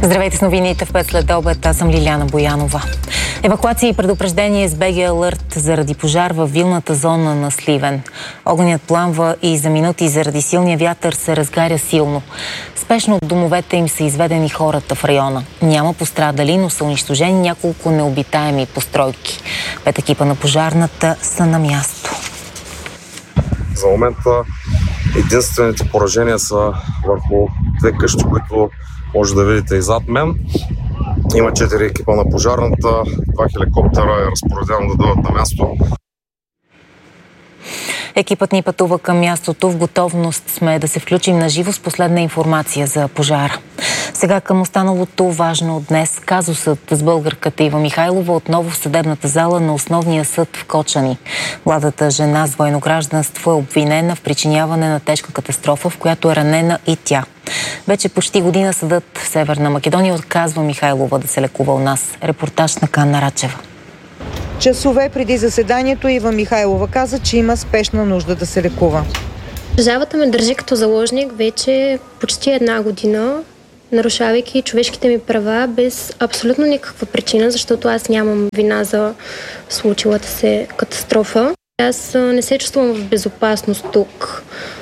Здравейте с новините в 5 след обед. Аз съм Лиляна Боянова. Евакуация и предупреждение с БГ Алърт заради пожар във вилната зона на Сливен. Огънят пламва и за минути заради силния вятър се разгаря силно. Спешно от домовете им са изведени хората в района. Няма пострадали, но са унищожени няколко необитаеми постройки. 5 екипа на пожарната са на място. За момента единствените поражения са върху 2 къщи, които може да видите и зад мен. Има 4 екипа на пожарната, 2 хеликоптера е разпоредено да дойдат на място. Екипът ни пътува към мястото. В готовност сме да се включим на живо с последна информация за пожара. Сега към останалото важно от днес. Казусът с българката Ива Михайлова отново в съдебната зала на основния съд в Кочани. Младата жена с двойно гражданство е обвинена в причиняване на тежка катастрофа, в която е ранена и тя. Вече почти година съдът в Северна Македония отказва Михайлова да се лекува у нас. Репортаж на Канна Рачева. Часове преди заседанието Ива Михайлова каза, че има спешна нужда да се лекува. Държавата ме държи като заложник вече почти 1 година, нарушавайки човешките ми права без абсолютно никаква причина, защото аз нямам вина за случилата се катастрофа. Аз не се чувствам в безопасност тук,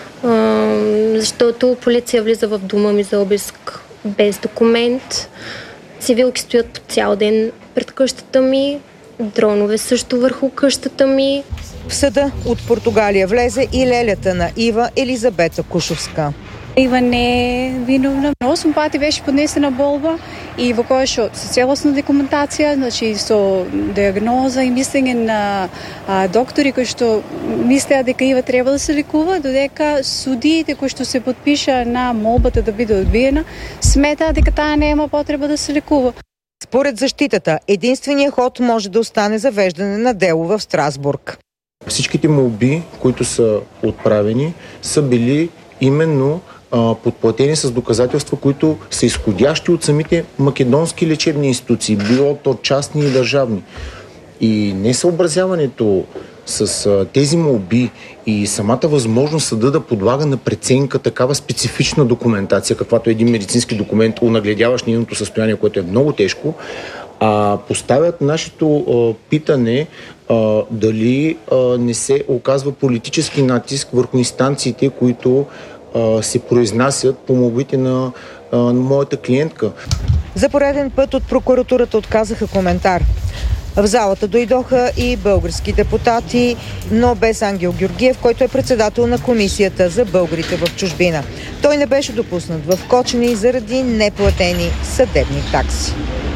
защото полиция влиза в дома ми за обиск без документ. Цивилки стоят по цял ден пред къщата ми, дронове също върху къщата ми. В съда от Португалия влезе и лелята на Ива Елизабета Кушовска. Ива не е виновна. 8 пъти беше поднесена молба и во која што со целосна документација, значи со диагноза и мислење на доктори кои што мислеа дека Ива треба да се лекува, додека судиите кои што се подпиша на молбата да биде одбиена, сметаа дека таа нема потреба да се лекува. Според защитата, единственият ход може да остане завеждане на дело в Страсбург. Всичките молби, които са отправени, са били именно подплатени с доказателства, които са изходящи от самите македонски лечебни институции, било то частни и държавни. И несъобразяването с тези молби и самата възможност съда да подлага на преценка такава специфична документация, каквато е един медицински документ, унагледяващ нейното състояние, което е много тежко, поставят нашето питане дали не се оказва политически натиск върху инстанциите, които се произнасят по молбите на моята клиентка. За пореден път от прокуратурата отказаха коментар. В залата дойдоха и български депутати, но без Ангел Георгиев, който е председател на комисията за българите в чужбина. Той не беше допуснат в Кочани заради неплатени съдебни такси.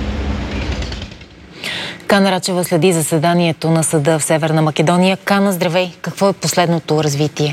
Канна Рачева следи заседанието на съда в Северна Македония. Кана, здравей! Какво е последното развитие?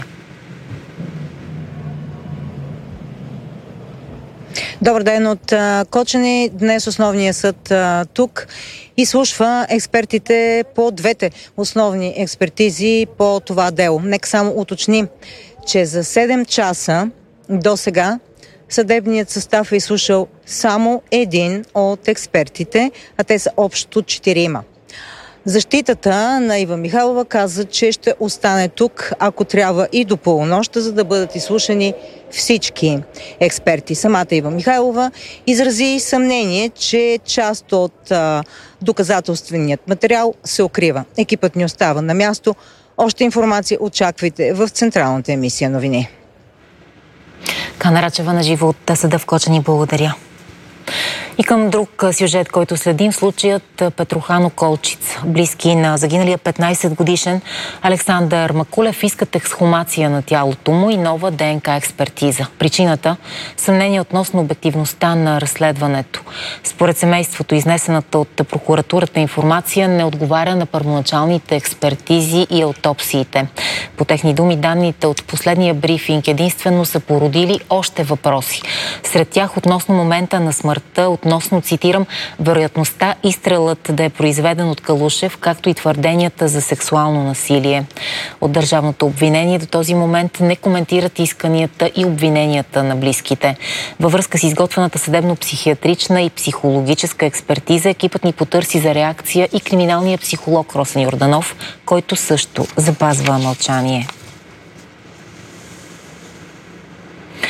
Добър ден от Кочани. Днес основният съд тук изслушва експертите по двете основни експертизи по това дело. Нека само уточним, че за 7 часа до сега съдебният състав е изслушал само един от експертите, а те са общо 4. Защитата на Ива Михайлова каза, че ще остане тук, ако трябва и до полунощта, за да бъдат изслушани всички експерти. Самата Ива Михайлова изрази съмнение, че част от доказателственият материал се укрива. Екипът ни остава на място. Още информация очаквайте в централната емисия новини. Канна Рачева на живо от съда в Кочани. Благодаря. И към друг сюжет, който следим, случаят Петрохано Колчиц. Близки на загиналия 15-годишен Александър Макулев искат ексхумация на тялото му и нова ДНК експертиза. Причината – съмнение относно обективността на разследването. Според семейството, изнесената от прокуратурата информация не отговаря на първоначалните експертизи и аутопсиите. По техни думи, данните от последния брифинг единствено са породили още въпроси. Сред тях относно момента на смъртта, относно, цитирам, вероятността изстрелът да е произведен от Калушев, както и твърденията за сексуално насилие. От държавното обвинение до този момент не коментират исканията и обвиненията на близките. Във връзка с изготвената съдебно-психиатрична и психологическа експертиза, екипът ни потърси за реакция и криминалния психолог Росен Йорданов, който също запазва мълчание.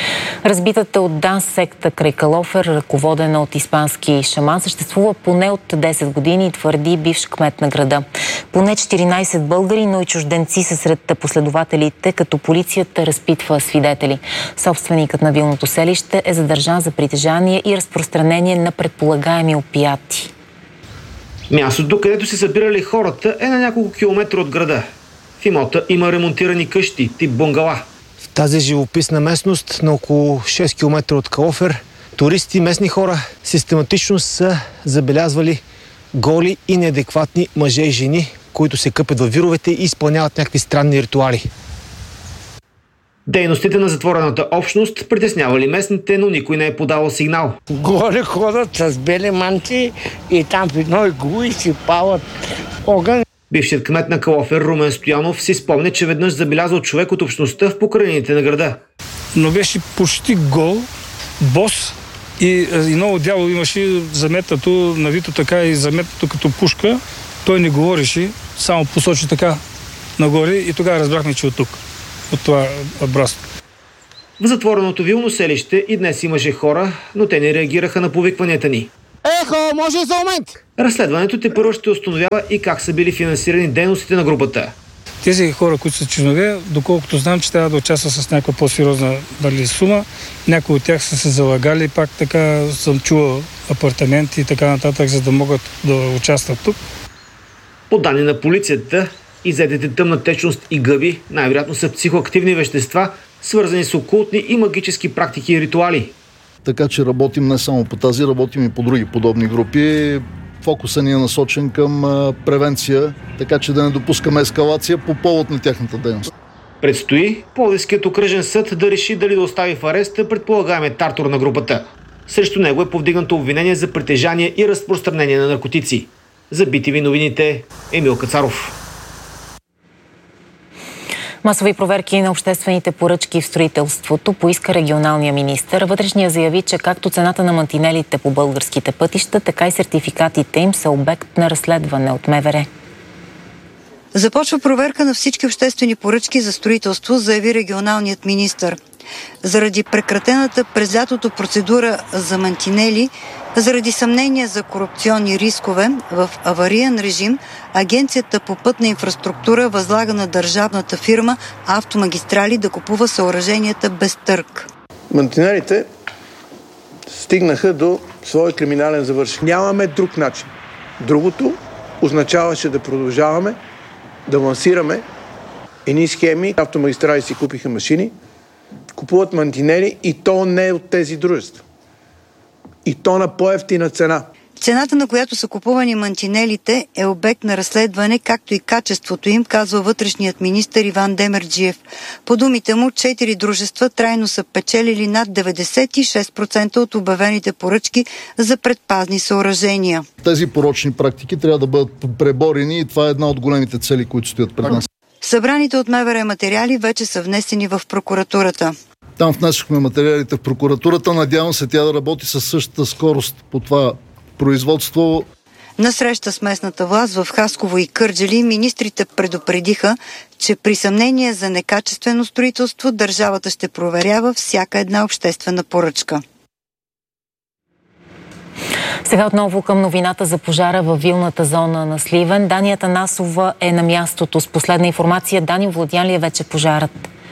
Разбитата от ДАНС секта край Калофер, ръководена от испански шаман, съществува поне от 10 години, твърди бивш кмет на града. Поне 14 българи, но и чужденци са сред последователите, като полицията разпитва свидетели. Собственикът на вилното селище е задържан за притежание и разпространение на предполагаеми опиати. Мястото, където се събирали хората, е на няколко километра от града. В имота има ремонтирани къщи, тип бунгала. В тази живописна местност, на около 6 км от Калофер, туристи, местни хора систематично са забелязвали голи и неадекватни мъже и жени, които се къпят във вировете и изпълняват някакви странни ритуали. Дейностите на затворената общност притеснявали местните, но никой не е подавал сигнал. Горе ходят с бели манти и там в едно игло и си палят огън. Бившият кмет на Калофер Румен Стоянов си спомня, че веднъж забелязал човек от общността в покрайнините на града. Но беше почти гол, бос и много дяло имаше заметнато, навито така и заметнато като пушка. Той не говореше, само посочи така нагоре и тогава разбрахме, че от тук, от това братство. В затвореното вилно селище и днес имаше хора, но те не реагираха на повикванията ни. Ехо, може за момент! Разследването тепърва ще установява и как са били финансирани дейностите на групата. Тези хора, които са членове, доколкото знам, че трябва да участват с някаква по-сериозна сума. Някои от тях са се залагали, пак така съм чувал апартаменти и така нататък, за да могат да участват тук. По данни на полицията, иззетите тъмна течност и гъби най-вероятно са психоактивни вещества, свързани с окултни и магически практики и ритуали. Така че работим не само по тази, работим и по други подобни групи. Фокусът ни е насочен към превенция, така че да не допускаме ескалация по повод на тяхната дейност. Предстои Пловдивският окръжен съд да реши дали да остави в ареста предполагаемия тартор на групата. Срещу него е повдигнато обвинение за притежание и разпространение на наркотици. За BTV новините Емил Кацаров. Масови проверки на обществените поръчки в строителството поиска регионалния министър. Вътрешния заяви, че както цената на мантинелите по българските пътища, така и сертификатите им са обект на разследване от МВР. Започва проверка на всички обществени поръчки за строителство, заяви регионалният министър. Заради прекратената през лятото процедура за мантинели, заради съмнения за корупционни рискове, в авариен режим Агенцията по пътна инфраструктура възлага на държавната фирма Автомагистрали да купува съоръженията без търг. Мантинелите стигнаха до своя криминален завършек. Нямаме друг начин. Другото означаваше да продължаваме да лансираме едни схеми. Автомагистрали си купиха машини, купуват мантинели и то не е от тези дружества. И то на по-евтина цена. Цената, на която са купувани мантинелите, е обект на разследване, както и качеството им, казва вътрешният министър Иван Демерджиев. По думите му, 4 дружества трайно са печелили над 96% от обявените поръчки за предпазни съоръжения. Тези порочни практики трябва да бъдат преборени и това е една от големите цели, които стоят пред нас. Събраните от МВР материали вече са внесени в прокуратурата. Там внесохме материалите в прокуратурата. Надявам се тя да работи със същата скорост по това производство. На среща с местната власт в Хасково и Кърджали министрите предупредиха, че при съмнение за некачествено строителство държавата ще проверява всяка една обществена поръчка. Сега отново към новината за пожара във вилната зона на Сливен. Дани Атанасова е на мястото с последна информация. Дани, овладян ли е вече пожарът?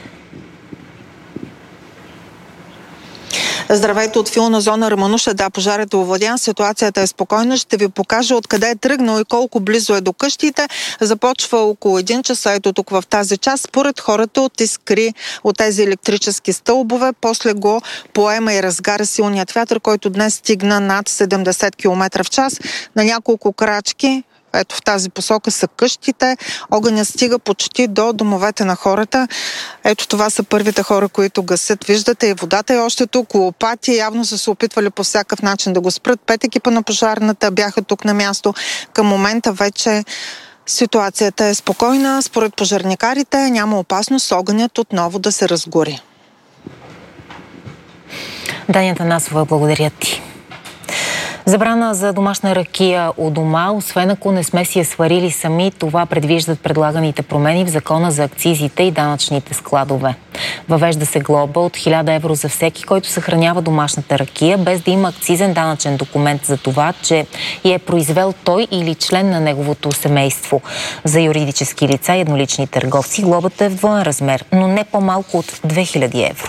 Здравейте от вилна зона Рамануша. Да, пожарът е овладян, ситуацията е спокойна. Ще ви покажа откъде е тръгнал и колко близо е до къщите. Започва около 1 часа, ето тук в тази част. Според хората от искри от тези електрически стълбове, после го поема и разгаря силният вятър, който днес стигна над 70 км в час. На няколко крачки, ето в тази посока са къщите. Огънят стига почти до домовете на хората. Ето това са първите хора, които гасят. Виждате и водата е още тук. Лопати явно са се опитвали по всякакъв начин да го спрат. 5 екипа на пожарната бяха тук на място. Към момента вече ситуацията е спокойна. Според пожарникарите няма опасност огънят отново да се разгори. Дани Атанасова, благодаря ти. Забрана за домашна ракия у дома, освен ако не сме си я сварили сами, това предвиждат предлаганите промени в Закона за акцизите и данъчните складове. Въвежда се глоба от 1000 евро за всеки, който съхранява домашната ракия, без да има акцизен данъчен документ за това, че я е произвел той или член на неговото семейство. За юридически лица и еднолични търговци глобата е в двоен размер, но не по-малко от 2000 евро.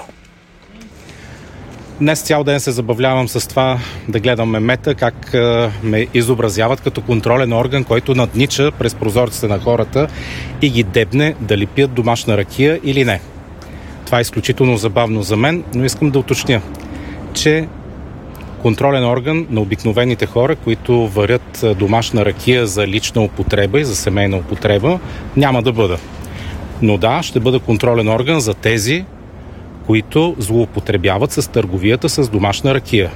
Днес цял ден се забавлявам с това да гледам мемета, как ме изобразяват като контролен орган, който наднича през прозорците на хората и ги дебне дали пият домашна ракия или не. Това е изключително забавно за мен, но искам да уточня, че контролен орган на обикновените хора, които варят домашна ракия за лична употреба и за семейна употреба, няма да бъда. Но да, ще бъда контролен орган за тези, които злоупотребяват с търговията с домашна ракия.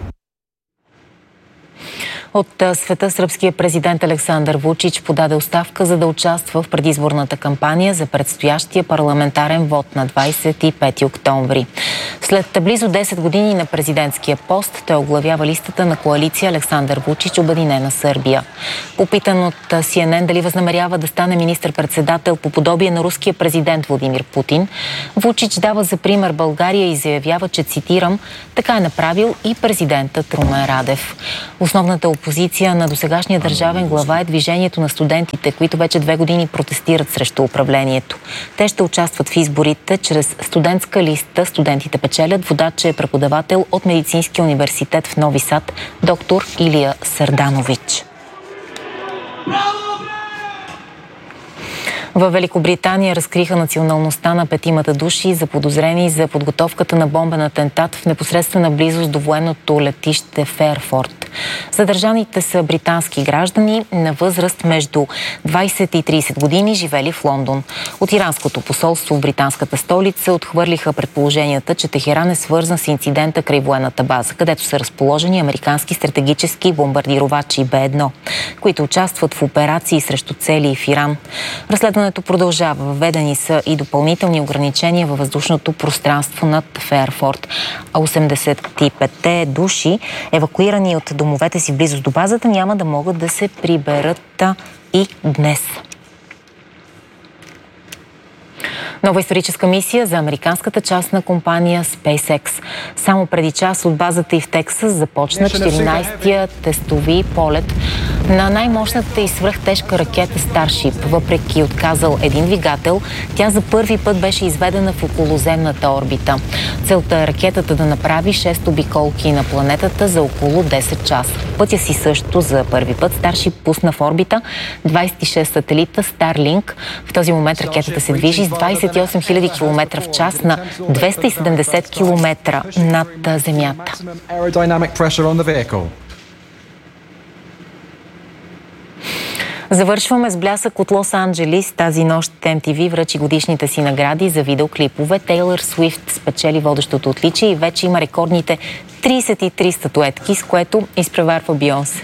От света сръбския президент Александър Вучич подаде оставка, за да участва в предизборната кампания за предстоящия парламентарен вод на 25 октомври. След близо 10 години на президентския пост, той оглавява листата на коалиция Александър Вучич Обединена Сърбия. Попитан от CNN дали възнамерява да стане министър-председател по подобие на руския президент Владимир Путин, Вучич дава за пример България и заявява, че, цитирам, така е направил и президентът Румен Радев. Основната опозиция на досегашния държавен глава е движението на студентите, които вече 2 години протестират срещу управлението. Те ще участват в изборите чрез студентска листа. Студентите печелят. Водач е преподавател от Медицинския университет в Нови Сад, доктор Илия Сърданович. Във Великобритания разкриха националността на 5 души, заподозрени за подготовката на бомбен атентат в непосредствена близост до военното летище Фейрфорд. Задържаните са британски граждани на възраст между 20 и 30 години, живели в Лондон. От иранското посолство в британската столица отхвърлиха предположенията, че Техеран е свързан с инцидента край военната база, където са разположени американски стратегически бомбардировачи Б-1, които участват в операции срещу цели в Иран. Разследването продължава. Въведени са и допълнителни ограничения във въздушното пространство над Фейрфорд, а 85-те души, евакуирани от домовете си в близост до базата, няма да могат да се приберат и днес. Нова историческа мисия за американската частна компания SpaceX. Само преди час от базата и в Тексас започна 14-тия тестови полет на най-мощната и свръхтежка ракета Starship. Въпреки отказал един двигател, тя за първи път беше изведена в околоземната орбита. Целта е ракетата да направи 6 обиколки на планетата за около 10 часа. Пътя си също за първи път Starship пусна в орбита 26 сателита Starlink. В този момент ракетата се движи с 28 000 км в час на 270 км над Земята. Завършваме с блясък от Лос-Анджелис. Тази нощ MTV връчи годишните си награди за видеоклипове. Тейлър Суифт спечели водещото отличие и вече има рекордните 33 статуетки, с което изпреварва Бейонсе.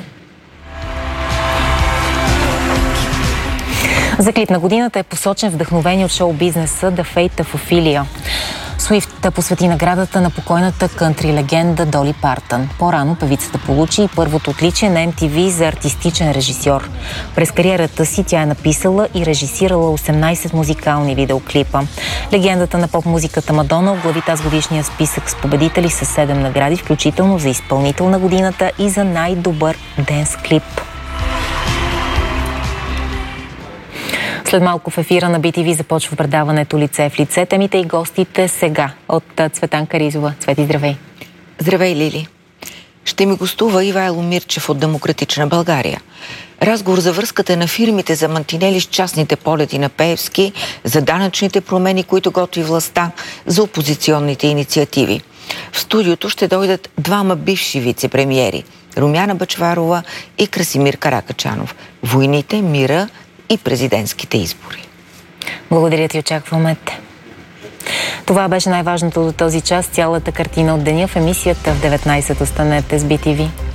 За клип на годината е посочен вдъхновение от шоу-бизнеса The Fate of Ophelia. Суифт посвети наградата на покойната кънтри легенда Доли Партън. По-рано певицата получи и първото отличие на MTV за артистичен режисьор. През кариерата си тя е написала и режисирала 18 музикални видеоклипа. Легендата на поп-музиката Мадона оглави тази годишния списък с победители с 7 награди, включително за изпълнител на годината и за най-добър денс клип. След малко в ефира на BTV започва предаването Лице в лице. Темите и гостите сега от Цветанка Ризова. Цвети, здравей! Здравей, Лили! Ще ми гостува Ивайло Мирчев от Демократична България. Разговор за връзката на фирмите за мантинели с частните полети на Пеевски, за данъчните промени, които готви властта, за опозиционните инициативи. В студиото ще дойдат двама бивши вице-премиери – Румяна Бъчварова и Красимир Каракачанов. Войните, мира и президентските избори. Благодаря ти, очакваме те. Това беше най-важното до този час. Цялата картина от деня в емисията в 19. Останете с BTV.